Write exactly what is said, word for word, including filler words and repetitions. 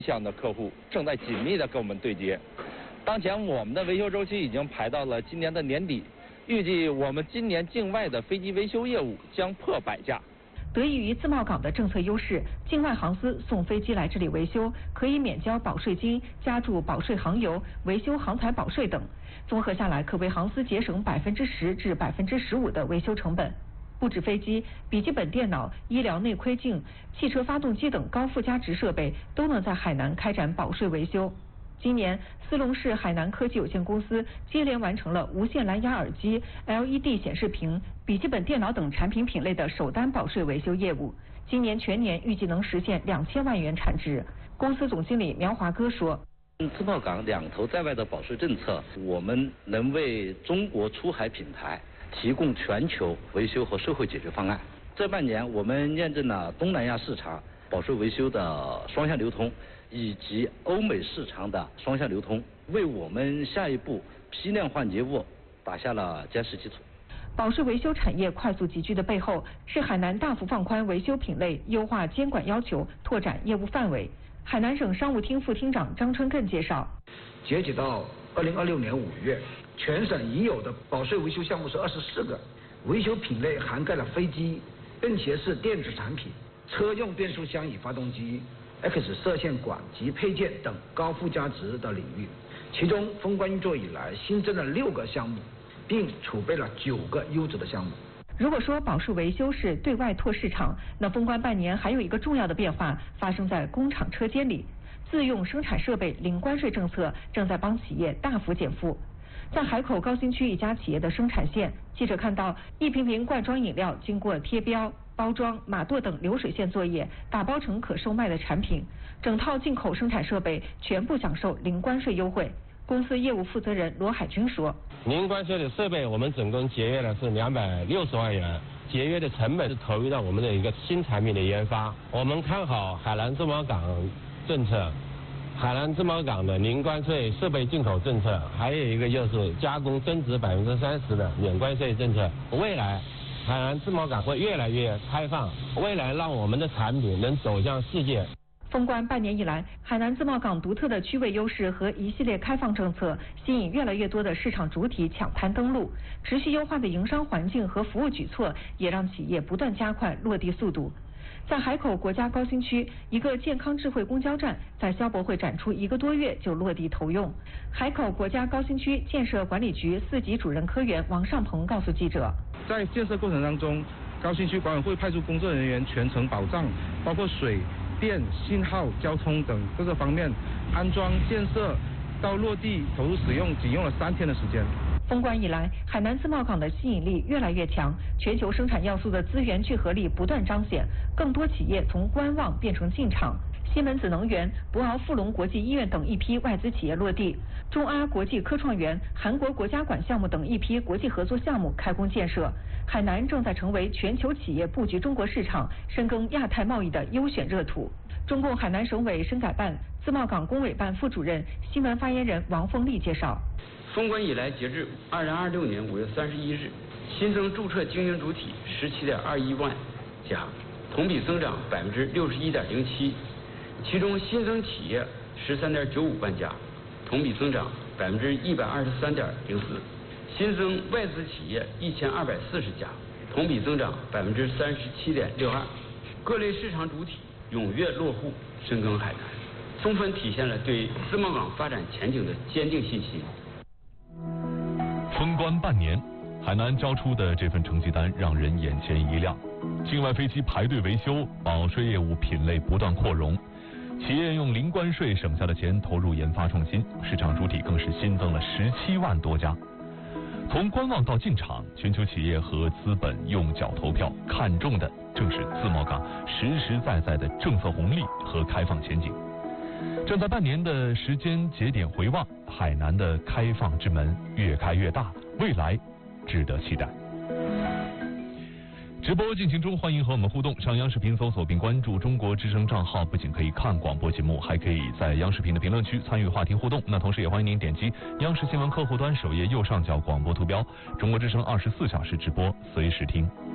向的客户正在紧密的跟我们对接。当前我们的维修周期已经排到了今年的年底，预计我们今年境外的飞机维修业务将破百架。 得益于自贸港的政策优势，境外航司送飞机来这里维修，可以免交保税金、加注保税航油、维修航材保税等。综合下来，可为航司节省百分之十至百分之十五的维修成本。不止飞机、笔记本电脑、医疗内窥镜、汽车发动机等高附加值设备都能在海南开展保税维修。今年，四龙市海南科技有限公司接连完成了无线蓝牙耳机、L E D 显示屏、笔记本电脑等产品品类的首单保税维修业务。今年全年预计能实现两千万元产值。公司总经理苗华歌说：“ 自贸港两头在外的保税政策，我们能为中国出海品牌提供全球维修和售后解决方案。这半年，我们验证了东南亚市场保税维修的双向流通，以及欧美市场的双向流通，为我们下一步批量换节务打下了坚实基础。” 保税维修产业快速集聚的背后，是海南大幅放宽维修品类、优化监管要求、拓展业务范围。海南省商务厅副厅长张春艮介绍， 截止到二零二六年五月，全省已有的保税维修项目是二十四个，维修品类涵盖了飞机、便携式电子产品、车用变速箱与发动机、X 射线管及配件等高附加值的领域。其中，封关运作以来新增了六个项目，并储备了九个优质的项目。 如果说保税维修是对外拓市场，那封关半年还有一个重要的变化发生在工厂车间里。自用生产设备零关税政策正在帮企业大幅减负。在海口高新区一家企业的生产线，记者看到一瓶瓶罐装饮料经过贴标、包装、码垛等流水线作业，打包成可售卖的产品。整套进口生产设备全部享受零关税优惠。公司业务负责人罗海军说：“ 零关税的设备，我们总共节约的是两百六十万元，节约的成本是投入到我们的一个新产品的研发。我们看好海南自贸港政策，海南自贸港的零关税设备进口政策，还有一个就是加工增值百分之三十的免关税政策。未来海南自贸港会越来越开放，未来让我们的产品能走向世界。” 封关半年以来，海南自贸港独特的区位优势和一系列开放政策，吸引越来越多的市场主体抢滩登陆。持续优化的营商环境和服务举措，也让企业不断加快落地速度。在海口国家高新区，一个健康智慧公交站在消博会展出一个多月就落地投用。海口国家高新区建设管理局四级主任科员王尚鹏告诉记者， 在建设过程当中，高新区管委会派出工作人员全程保障，包括水、电、信号、交通等各个方面，安装建设到落地投入使用，仅用了三天的时间。 封关以来，海南自贸港的吸引力越来越强，全球生产要素的资源聚合力不断彰显，更多企业从观望变成进场。西门子能源、博鳌富隆国际医院等一批外资企业落地，中阿国际科创园、韩国国家馆项目等一批国际合作项目开工建设。海南正在成为全球企业布局中国市场、深耕亚太贸易的优选热土。中共海南省委深改办自贸港工委办副主任、新闻发言人王凤丽介绍， 封关以来，截至二零二六年五月三十一日，新增注册经营主体十七点二一万家，同比增长百分之六十一点零七，其中新增企业十三点九五万家，同比增长百分之一百二十三点零四，新增外资企业一千二百四十家，同比增长百分之三十七点六二，各类市场主体踊跃落户深耕海南，充分体现了对自贸港发展前景的坚定信心。 封关半年，海南交出的这份成绩单让人眼前一亮。境外飞机排队维修，保税业务品类不断扩容，企业用零关税省下的钱投入研发创新，市场主体更是新增了十七万多家。从观望到进场，全球企业和资本用脚投票，看中的正是自贸港实实在在的政策红利和开放前景。站在半年的时间节点回望，海南的开放之门越开越大，未来值得期待。直播进行中，欢迎和我们互动。上央视频搜索并关注中国之声账号，不仅可以看广播节目，还可以在央视频的评论区参与话题互动。那同时也欢迎您点击央视新闻客户端首页右上角广播图标，中国之声二十四小时直播，随时听。